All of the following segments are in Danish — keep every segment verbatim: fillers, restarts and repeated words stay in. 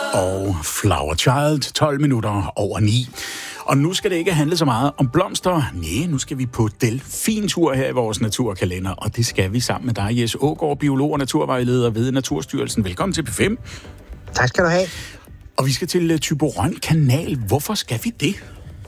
Og Flower Child, tolv minutter over ni. Og nu skal det ikke handle så meget om blomster. Nej, nu skal vi på delfintur her i vores naturkalender. Og det skal vi sammen med dig, Jes Aagaard, biolog og naturvejleder ved Naturstyrelsen. Velkommen til P fem. Tak skal du have. Og vi skal til Thyborøn Kanal. Hvorfor skal vi det?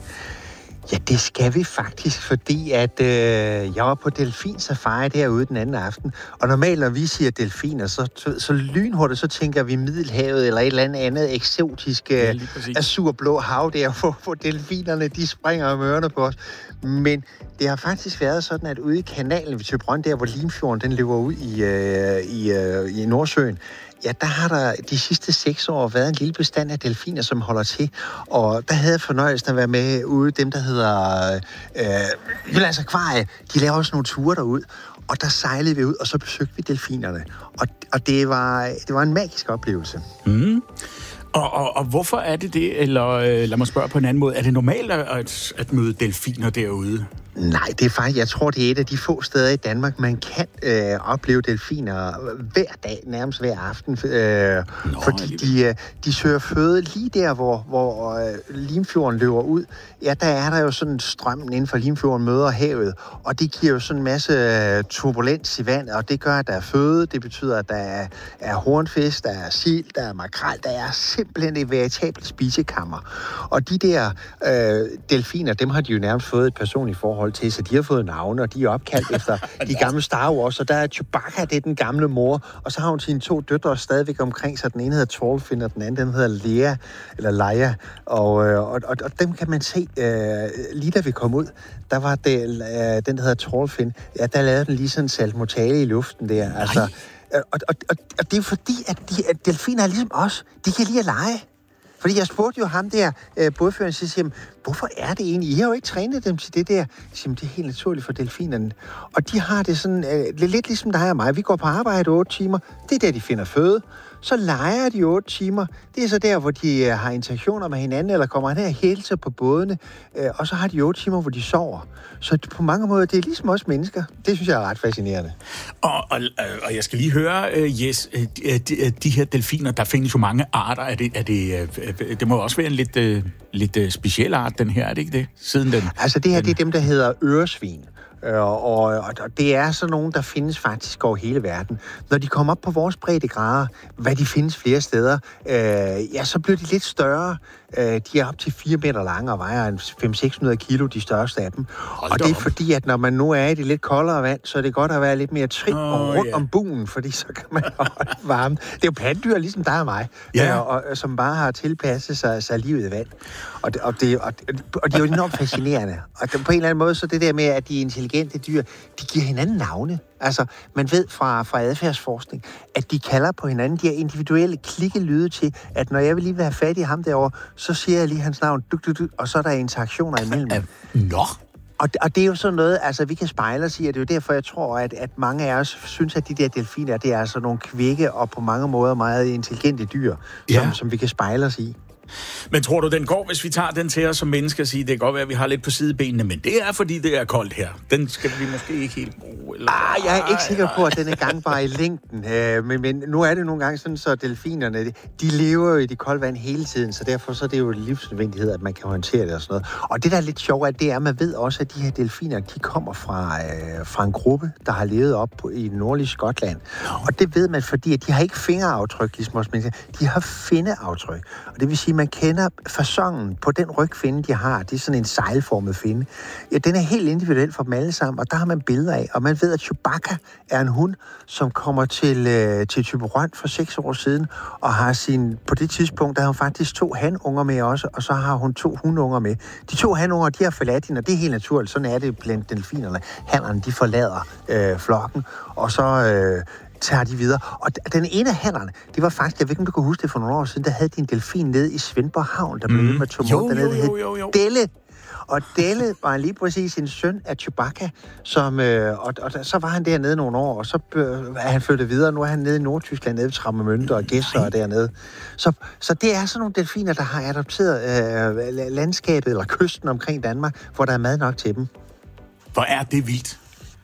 Ja, det skal vi faktisk, fordi at øh, jeg var på delfinsafari derude den anden aften. Og normalt, når vi siger delfiner, så, så, så lynhurtigt, så tænker vi Middelhavet eller et eller andet andet eksotisk øh, azurblå hav der, hvor, hvor delfinerne de springer om ørerne på os. Men det har faktisk været sådan, at ude i kanalen ved Thyborøn, der hvor Limfjorden den løber ud i, øh, i, øh, i Nordsøen, ja, der har der de sidste seks år været en lille bestand af delfiner, som holder til. Og der havde jeg fornøjelsen at være med ude, dem der hedder øh, Jyllands Akvarie. De laver også nogle ture derud. Og der sejlede vi ud, og så besøgte vi delfinerne. Og, og det, var, det var en magisk oplevelse. Mm. Og, og, og hvorfor er det det? Eller øh, lad mig spørge på en anden måde. Er det normalt at, at møde delfiner derude? Nej, det er faktisk, jeg tror, det er et af de få steder i Danmark, man kan øh, opleve delfiner hver dag, nærmest hver aften. Øh, Nå, fordi de, de søger føde lige der, hvor, hvor øh, Limfjorden løber ud. Ja, der er der jo sådan strømmen inden for Limfjorden møder havet, og det giver jo sådan en masse øh, turbulens i vandet, og det gør, at der er føde. Det betyder, at der er, er hornfisk, der er sild, der er makrel, der er simpelthen et veritabelt spisekammer. Og de der øh, delfiner, dem har de jo nærmest fået et personligt forhold til, så de har fået navne, og de er opkaldt efter de gamle Star Wars, og der er Chewbacca, det er den gamle mor, og så har hun sine to døtre stadigvæk omkring, så den ene hedder Tallfin, og den anden den hedder Lea, eller Leia, og, og, og, og dem kan man se, øh, lige da vi kom ud, der var det, øh, den, der hedder Tallfin, ja, der lavede den lige sådan en saltmortale i luften der, Nej. altså, og, og, og, og det er fordi, at, de, at delfiner er ligesom os, de kan lide at lege. Fordi jeg spurgte jo ham der, øh, bådføreren, så siger, hvorfor er det egentlig? I har jo ikke trænet dem til det der. Jeg siger, det er helt naturligt for delfinerne. Og de har det sådan, øh, lidt ligesom dig og mig. Vi går på arbejde otte timer. Det er der, de finder føde. Så leger de otte timer. Det er så der, hvor de øh, har interaktioner med hinanden, eller kommer hen og hilser på bådene. Øh, og så har de otte timer, hvor de sover. Så på mange måder, det er ligesom os mennesker. Det synes jeg er ret fascinerende. Og, og, og jeg skal lige høre, uh, Jes, uh, de, de her delfiner, der findes jo mange arter. Er det, er det, uh, det må også være en lidt, uh, lidt uh, speciel art, den her, er det ikke det? Siden den, altså det her, den... det er dem, der hedder øresvin. Og, og, og det er sådan nogle, der findes faktisk over hele verden. Når de kommer op på vores breddegrader, hvad de findes flere steder, øh, ja, så bliver de lidt større. Øh, de er op til fire meter lange og vejer fem til seks hundrede kilo, de største af dem. Hold og det er op. Fordi, at når man nu er i det lidt koldere vand, så er det godt at være lidt mere trim oh, og rundt yeah. om buen, fordi så kan man holde varme. Det er jo pattedyr, ligesom dig og mig, yeah. og, og, som bare har tilpasset sig, sig livet i vand. Og det, og, det, og, og det er jo enormt fascinerende. Og det, på en eller anden måde, så det der med, at de er intelligente dyr, de giver hinanden navne. Altså, man ved fra, fra adfærdsforskning, at de kalder på hinanden, de har individuelle klikkelyde til, at når jeg vil lige være fat i ham derovre, så siger jeg lige hans navn, duk, duk, duk, og så er der interaktioner imellem dem. Nå! Og, og det er jo sådan noget, altså vi kan spejle os i, og det er jo derfor, jeg tror, at, at mange af os synes, at de der delfiner, det er altså nogle kvikke og på mange måder meget intelligente dyr, ja. som, som vi kan spejle os i. Men tror du, den går, hvis vi tager den til os som mennesker og siger, det kan godt være, at vi har lidt på sidebenene, men det er, fordi det er koldt her. Den skal vi måske ikke helt bruge. Eller... Ah, jeg er ikke sikker på, at den er gangbar i længden. Øh, men, men nu er det nogle gange sådan, så delfinerne, de lever jo i det kolde vand hele tiden, så derfor så er det jo livsnødvendighed, at man kan håndtere det og sådan noget. Og det, der er lidt sjovt, det er, at man ved også, at de her delfiner, de kommer fra, øh, fra en gruppe, der har levet op på, i nordlige Skotland. Og det ved man, fordi at de har ikke fingeraftryk, ligesom os mennesker. De har findeaftryk. Og det vil sige, man kender faconen på den rygfinde, de har. Det er sådan en sejlformet finde. Ja, den er helt individuel for dem alle sammen, og der har man billeder af. Og man ved, at Chewbacca er en hund, som kommer til, øh, til Thyborøn for seks år siden, og har sin, på det tidspunkt, der har hun faktisk to hanunger med også, og så har hun to hundunger med. De to hanunger, de har forladt hende, og det er helt naturligt. Sådan er det blandt delfinerne. Hannerne, de forlader øh, flokken, og så... Øh, tager de videre. Og den ene af hannerne, det var faktisk, jeg ved ikke, om du kan huske det for nogle år siden, der havde de en delfin nede i Svendborg Havn, der blev mm. med tumult dernede, der hed Delle. Og Delle var lige præcis en søn af Chewbacca, som, øh, og, og så var han dernede nogle år, og så øh, er han flyttet videre. Nu er han nede i Nordtyskland, nede ved Trammermünde og Gæsser og dernede. Så, så det er sådan nogle delfiner, der har adopteret øh, landskabet eller kysten omkring Danmark, hvor der er mad nok til dem. Hvor er det vildt.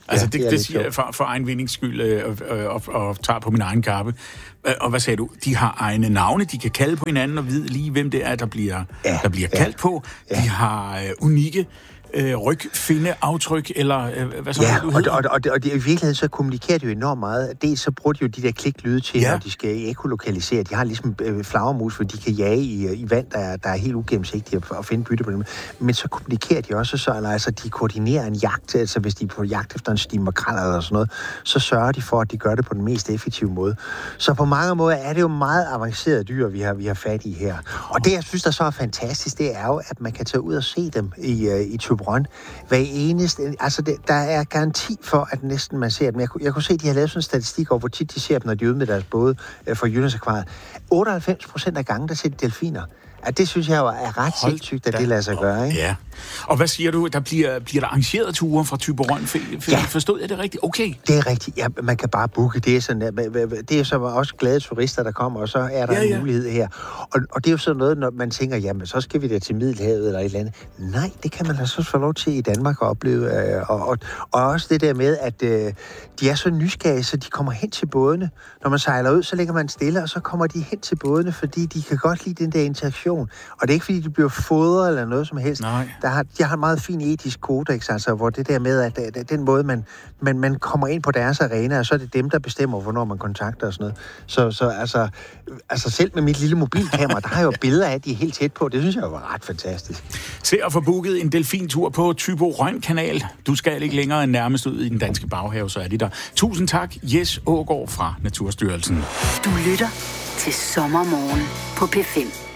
Altså, ja, det, det, det siger jeg for, for egen vindings skyld øh, øh, og, og tager på min egen kappe. Og hvad sagde du? De har egne navne, de kan kalde på hinanden og vide lige, hvem det er, der bliver, ja, der bliver kaldt ja, på. De ja. har øh, unikke øh, rygfindeaftryk, eller øh, hvad så ja, du hedder? Og, og, og, og det, i virkeligheden så kommunikerer de jo enormt meget. Dels så bruger de jo de der kliklyde til, ja. når de skal ekolokalisere. De har ligesom øh, flagermus, hvor de kan jage i, i vand, der er, der er helt ugennemsigtigt og finde bytte på dem. Men så kommunikerer de også så, altså de koordinerer en jagt, altså hvis de er på jagt efter en stim makrel eller sådan noget, så sørger de for, at de gør det på den mest effektive måde. Så på mange måder er det jo meget avanceret dyr, vi har, vi har fat i her. Og det, jeg synes, der så er fantastisk, det er jo, at man kan tage ud og se dem i, uh, i Thyborøn. Hver eneste, altså det, der er garanti for, at næsten man ser dem. Jeg, jeg kunne se, at de har lavet sådan en statistik over, hvor tit de ser dem, når de er ude med deres både uh, fra Jyllandsakvariet. otteoghalvfems procent af gangen, der ser de delfiner. Ja, det synes jeg jo er ret sindssygt, at det lader sig gøre, ikke? Ja. Og hvad siger du? Der bliver, bliver der arrangeret ture fra Thyborøn? Ja. Forstod jeg det rigtigt? Okay. Det er rigtigt. Ja, man kan bare booke. Det er, sådan, det er så også glade turister, der kommer, og så er der ja, en ja. mulighed her. Og, og det er jo sådan noget, når man tænker, jamen, så skal vi da til Middelhavet eller et eller andet. Nej, det kan man altså få lov til i Danmark at opleve. Og, og, og også det der med, at øh, de er så nysgerrige, så de kommer hen til bådene. Når man sejler ud, så lægger man stille, og så kommer de hen til bådene, fordi de kan godt lide den der interaktion. Og det er ikke, fordi de bliver fodret eller noget som helst. Nej. Der har, de har en meget fin etisk kodex, altså, hvor det der med, at, at den måde, man, man, man kommer ind på deres arena, og så er det dem, der bestemmer, hvornår man kontakter og sådan noget. Så, så altså, altså selv med mit lille mobilkamera, der har jeg jo billeder af, at de er helt tæt på. Det synes jeg var ret fantastisk. Se at få booket en delfintur på Thyborøn-kanal. Du skal ikke længere end nærmest ud i den danske baghave, så er de der. Tusind tak, Jes Aagaard fra Naturstyrelsen. Du lytter til Sommermorgen på P fem.